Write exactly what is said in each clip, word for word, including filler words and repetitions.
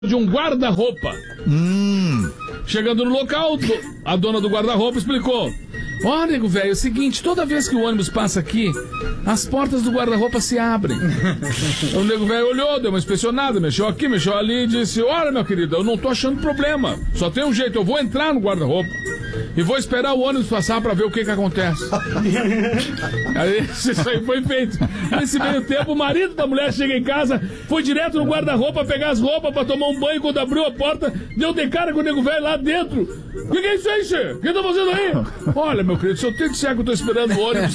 de um guarda-roupa. Hum. Chegando no local, a dona do guarda-roupa explicou: ó, nego velho, é o seguinte, toda vez que o ônibus passa aqui, as portas do guarda-roupa se abrem. O nego velho olhou, deu uma inspecionada, mexeu aqui, mexeu ali e disse: olha, meu querido, eu não tô achando problema. Só tem um jeito, eu vou entrar no guarda-roupa e vou esperar o ônibus passar pra ver o que que acontece. Aí isso aí foi feito. Nesse meio tempo, o marido da mulher chega em casa, foi direto no guarda-roupa pegar as roupas pra tomar um banho. Quando abriu a porta, deu de cara com o nego velho lá dentro. O que, que é isso aí, Che? O que tá fazendo aí? Olha, meu querido, se eu tenho que ser que eu tô esperando o ônibus.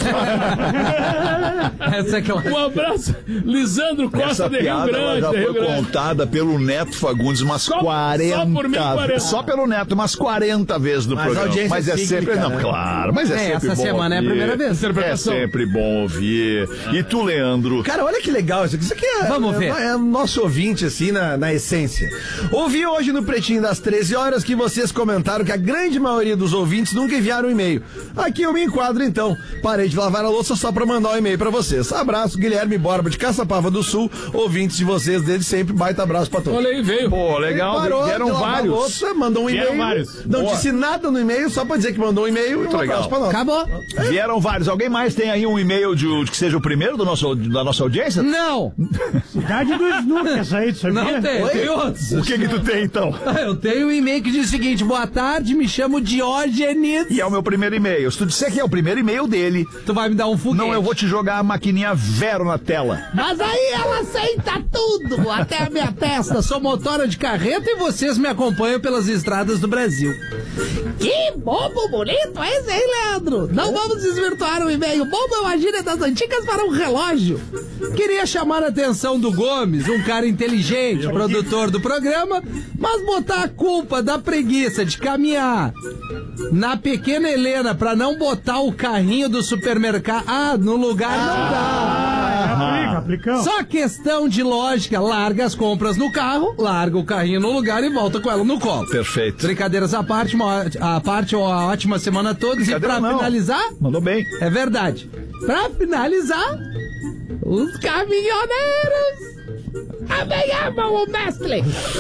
Essa é aquela... Um abraço, Lisandro Costa. Essa de Rio piada Grande. já de Rio foi Grande. contada pelo Neto Fagundes umas Só- quarenta só por mim, quarenta. Só pelo Neto, umas quarenta vezes no Mas a programa. audiência Mas é é sempre. cíclica, Não, né? claro, mas é, É, sempre essa bom semana é a ouvir. primeira vez. É Interpretação. sempre bom ouvir. E tu, Leandro? Cara, olha que legal isso aqui. Isso aqui é, Vamos é, ver. é nosso ouvinte, assim, na, na essência. Ouvi hoje no Pretinho das treze horas que vocês comentaram que a grande maioria dos ouvintes nunca enviaram um e-mail. Aqui eu me enquadro, então. Parei de lavar a louça só pra mandar um e-mail pra vocês. Abraço, Guilherme Borba de Caçapava do Sul, ouvintes de vocês desde sempre. Baita abraço pra todos. Olha aí, veio. Pô, legal, Parou vieram de lavar a vários. louça, mandou um Vieram e-mail. vários. Não Boa. disse nada no e-mail, só pra dizer que mandou um e-mail e um legal. abraço pra nós. Acabou. Vieram vários. Alguém mais tem aí um e-mail de, de que seja o primeiro do nosso, da nossa audiência? Não, Cidade do Snook, essa aí, tu sabia? não tem. Oi? Tem outros. O que que tu tem, então? Eu tenho um e-mail que diz o seguinte: boa tarde, me chamo Diógenes. E é o meu primeiro e-mail. Se tu disser que é o primeiro e-mail dele, Tu vai me dar um foguete. não, eu vou te jogar a maquininha Vero na tela. Mas aí ela aceita tudo, até a minha testa. Sou motora de carreta e vocês me acompanham pelas estradas do Brasil. Que bobo bonito esse, hein, Leandro? Não vamos desvirtuar o e-mail. Bobo é uma gíria das antigas para um relógio. Queria chamar a atenção do Gomes, um cara inteligente, produtor do programa, mas botar a culpa da preguiça de caminhar na pequena Helena pra não botar o carrinho do supermercado ah, no lugar não dá. Aplica, aplicão. Só questão de lógica, larga as compras no carro, larga o carrinho no lugar e volta com ela no colo. Perfeito. Brincadeiras à parte, uma, ó- a parte, uma ótima semana a todos. E Brincadeira pra não. finalizar, Mandou bem. é verdade, pra finalizar, os caminhoneiros também amam o mestre.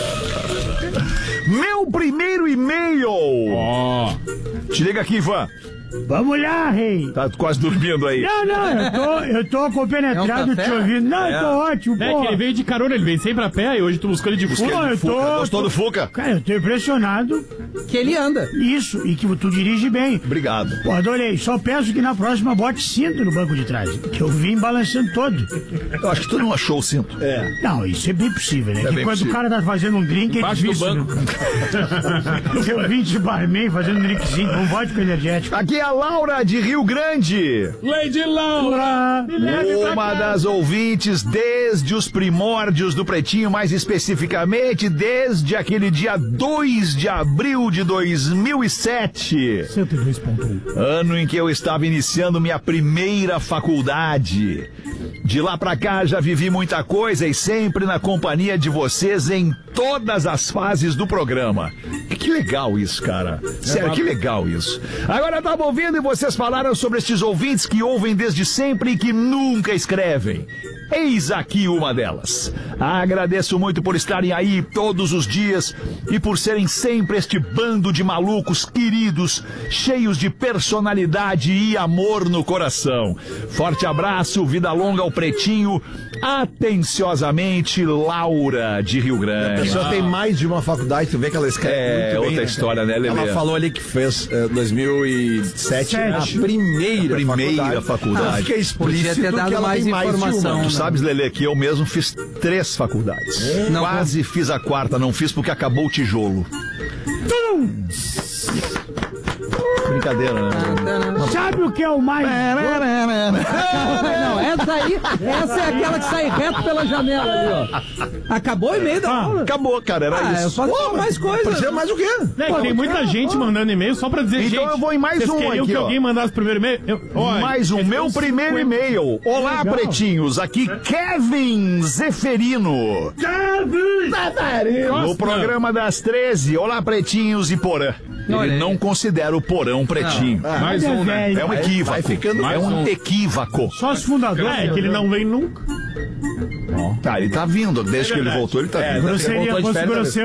Meu primeiro e-mail. Ó. Te liga aqui, Ivan. Vamos lá, rei. Tá quase dormindo aí. Não, não, eu tô, eu tô compenetrado É um café? te ouvindo. Não, eu tô ótimo, É pô. que ele veio de carona, ele veio sempre a pé e hoje tu buscou ele de fuga. Pô, eu Fuca. tô... Gostou do Fuca? Cara, eu tô impressionado. Que ele anda. Isso, e que tu dirige bem. Obrigado. Pô, adorei. Só peço que na próxima bote cinto no banco de trás. Que eu vim balançando todo. Eu acho que tu não achou o cinto. É. Não, isso é bem possível, né? É que bem quando possível. o cara tá fazendo um drink, é Embaixo do difícil. banco. Né? Eu vim de barman fazendo um drinkzinho com vodka energético. Aqui é a Laura de Rio Grande. Lady Laura. Uma das ouvintes desde os primórdios do Pretinho, mais especificamente desde aquele dia dois de abril de dois mil e sete. cento e dois ponto um. Ano em que eu estava iniciando minha primeira faculdade. De lá pra cá já vivi muita coisa e sempre na companhia de vocês em todas as fases do programa. Que legal isso, cara. Sério, que legal isso. Agora eu tava ouvindo e vocês falaram sobre estes ouvintes que ouvem desde sempre e que nunca escrevem. Eis aqui uma delas. Agradeço muito por estarem aí todos os dias e por serem sempre este bando de malucos queridos, cheios de personalidade e amor no coração. Forte abraço, vida longa ao Pretinho. Atenciosamente, Laura de Rio A Grande. pessoa tem mais de uma faculdade, tu vê que ela escreve É, muito bem, outra né? história, né, Lelê? Ela falou ali que fez eh, dois mil e sete, a Sete. primeira, Primeira faculdade. Ah, fica Podia explícito ter dado que ela mais tem mais de informação, uma. Tu né? sabes, Lelê, que eu mesmo fiz três faculdades. Não, Quase fiz a quarta, não fiz porque acabou o tijolo. Brincadeira, né? Sabe o que é o mais... Não, essa aí, essa é aquela que sai reto pela janela ali, ó. Acabou o e-mail da aula. Acabou, cara, era Ah, eu isso. faço mais coisas. Precisa mais o quê? É, que tem muita gente mandando e-mail só pra dizer, Então gente, eu vou em mais vocês um queriam aqui, que ó. alguém mandasse o primeiro e-mail? Eu- ó, Mais um, esse meu foi primeiro cinquenta. e-mail. Olá, Legal. pretinhos. Aqui Kevin Zeferino. No programa das treze. Olá, pretinhos e Porã. Olha Ele aí. não considera o Porão pretinho. Mais um, né? É um equívaco. vai ficando é um mais um. equívaco. Só os fundadores. É, que ele não vem nunca. Tá, ele tá vindo. Desde É que ele verdade. voltou, ele tá É, vindo. tá- Grosseria, voltou de fosse férias, grosseiro,